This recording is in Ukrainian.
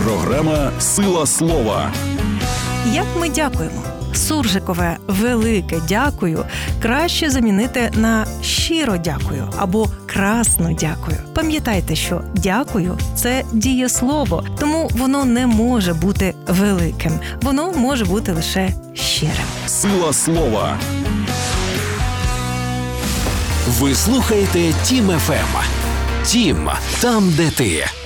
Програма «Сила слова». Як ми дякуємо? Суржикове «велике дякую» краще замінити на «щиро дякую» або «красно дякую». Пам'ятайте, що «дякую» – це дієслово, тому воно не може бути великим. Воно може бути лише щирим. «Сила слова». Ви слухаєте Тім ФМ. Тім – там, де ти.